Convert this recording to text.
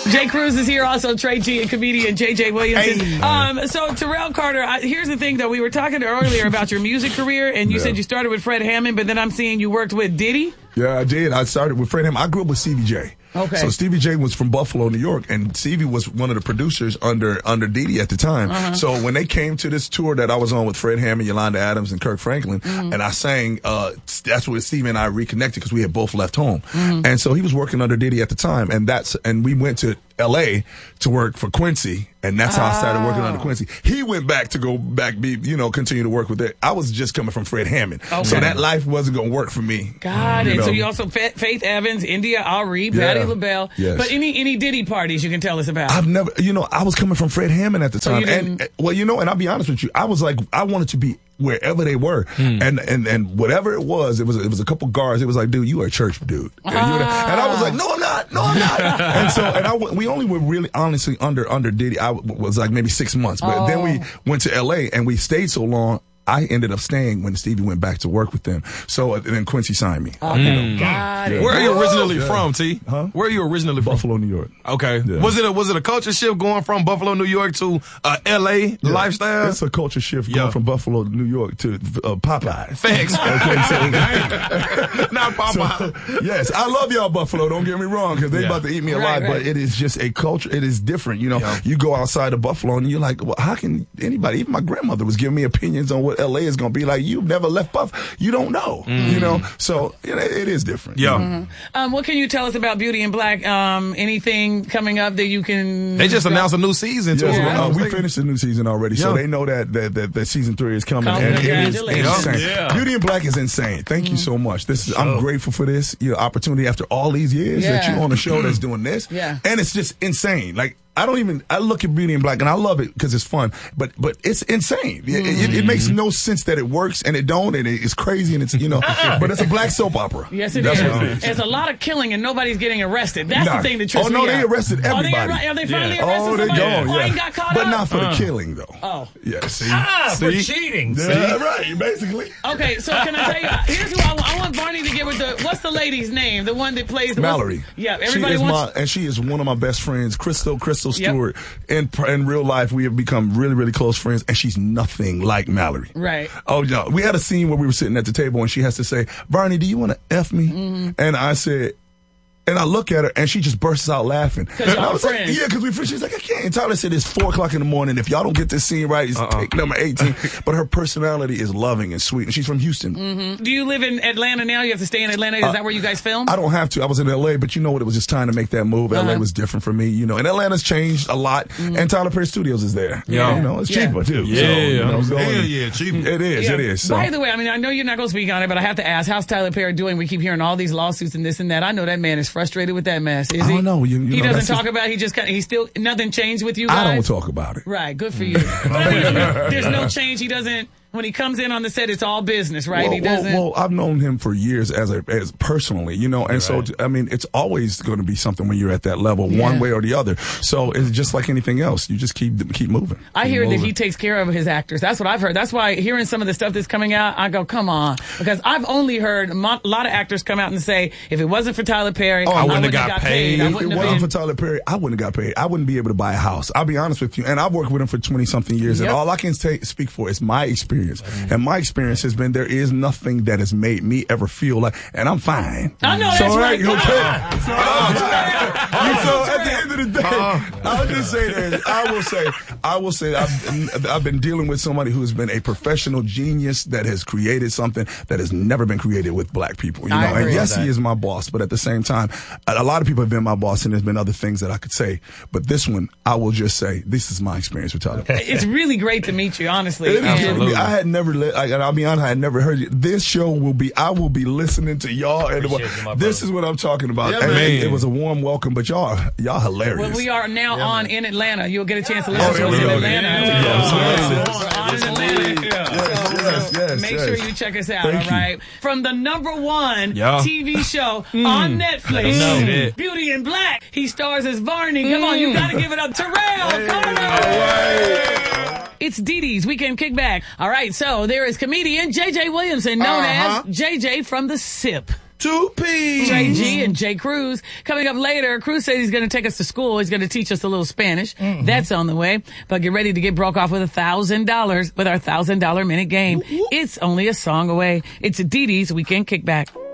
Jay Cruz is here, also Trey G and comedian JJ Williamson. Hey. So Terrell Carter, here's the thing, though. We were talking earlier about your music career, and you said you started with Fred Hammond, but then I'm seeing you worked with Diddy. Yeah, I did. I started with Fred Hammond. I grew up with Stevie J. Okay. So Stevie J was from Buffalo, New York, and Stevie was one of the producers under Diddy at the time. So when they came to this tour that I was on with Fred Hammond, Yolanda Adams, and Kirk Franklin, and I sang, that's where Stevie and I reconnected because we had both left home. And so he was working under Diddy at the time, and we went to L.A. to work for Quincy, and that's how I started working under Quincy. He went back to continue to work with it. I was just coming from Fred Hammond, so that life wasn't going to work for me. Got it. So you also Faith Evans, India Ari, Patti LaBelle. Yes. But any Diddy parties you can tell us about? I've never, I was coming from Fred Hammond at the time, and I'll be honest with you, I was like, I wanted to be wherever they were, and whatever it was a couple guards. It was like, dude, you are a church dude, and I was like, no, I'm not. We only were really honestly under Diddy. I was like maybe 6 months, but then we went to L.A. and we stayed so long. I ended up staying when Stevie went back to work with them. So then Quincy signed me. Got it. Where are you originally from, T? Huh? Where are you originally from? Buffalo, New York. Okay. Yeah. Was it a culture shift going from Buffalo, New York to L.A. lifestyle? It's a culture shift going from Buffalo, New York to Popeyes. Facts. Okay, not Popeyes. So, yes, I love y'all Buffalo. Don't get me wrong, because they about to eat me alive. Right. But it is just a culture. It is different. You go outside of Buffalo and you're like, well, how can anybody? Even my grandmother was giving me opinions on what LA is going to be like. You've never left Buff. You don't know. So it is different. Yeah. What can you tell us about Beauty in Black? Anything coming up that you can? They just announced a new season too. We finished the new season already, so they know that season 3 is coming. And it is insane. Yeah. Beauty in Black is insane. Thank you so much. I'm grateful for this opportunity after all these years that you're on a show that's doing this. Yeah. And it's just insane. Like, I look at Beauty in Black and I love it because it's fun, but it's insane. It makes no sense that it works and it don't, and it's crazy and it's, but it's a black soap opera. Yes, it is. There's a lot of killing and nobody's getting arrested. That's the thing that trips me out. They arrested everybody. Are they finally arrested somebody? They got caught but up? not for the killing, though. Oh. Yeah, see? For cheating. Yeah, right, basically. Okay, so can I tell you, here's who I want Barney to get with what's the lady's name? The one that plays Mallory. Yeah, everybody wants. And she is one of my best friends, Crystal Stewart. In real life, we have become really, really close friends, and she's nothing like Mallory. Right. Oh, no. We had a scene where we were sitting at the table, and she has to say, Barney, do you want to F me? And I said, and I look at her, and she just bursts out laughing. Because y'all friends. Like, yeah, because we're friends. She's like, I can't. And Tyler said, it's 4 o'clock in the morning. If y'all don't get this scene right, it's take number 18. But her personality is loving and sweet, and she's from Houston. Do you live in Atlanta now? You have to stay in Atlanta? Is that where you guys film? I don't have to. I was in L.A., but you know what? It was just time to make that move. L.A. was different for me, And Atlanta's changed a lot, and Tyler Perry Studios is there. Yeah. It's cheaper, too. Yeah. Cheaper. It is. So. By the way, I know you're not going to speak on it, but I have to ask, how's Tyler Perry doing? We keep hearing all these lawsuits and this and that. I know that man is frustrated with that mess. Is he? I don't know. He doesn't talk about it. He still, nothing changed with you guys? I don't talk about it. Right. Good for you. But there's no change. He doesn't, when he comes in on the set, it's all business, right? He doesn't. Well, I've known him for years as personally, and so, it's always going to be something when you're at that level, one way or the other. So it's just like anything else. You just keep moving. I hear that he takes care of his actors. That's what I've heard. That's why hearing some of the stuff that's coming out, I go, come on. Because I've only heard a lot of actors come out and say, if it wasn't for Tyler Perry, I wouldn't have got paid. If it wasn't for Tyler Perry, I wouldn't have got paid. I wouldn't be able to buy a house. I'll be honest with you. And I've worked with him for 20-something years, and all I can speak for is my experience. And my experience has been there is nothing that has made me ever feel like, and I'm fine. I know that's right. So at the end of the day, I'll just say this. I will say I've been dealing with somebody who has been a professional genius that has created something that has never been created with black people. And yes, he is my boss, but at the same time, a lot of people have been my boss, and there's been other things that I could say. But this one, I will just say, this is my experience with Tyler. It's really great to meet you, honestly. Absolutely. I had never, I'll be honest, I had never heard you. This show I will be listening to y'all. And this is what I'm talking about. Yeah, it was a warm welcome, but y'all hilarious. Well, we are now on in Atlanta. You'll get a chance to listen to us in Atlanta. Yes, Make sure you check us out, all right? From the #1 TV show on Netflix, Beauty in Black. He stars as Barney. Come on, you got to give it up. Terrell, come on. It's Dee Dee's Weekend Kickback. All right, so there is comedian JJ Williamson, known as JJ from the SIP. Two P's. Trey G and Jay Cruz. Coming up later, Cruz says he's going to take us to school. He's going to teach us a little Spanish. That's on the way. But get ready to get broke off with $1,000 with our $1,000 minute game. It's only a song away. It's Dee Dee's Weekend Kickback.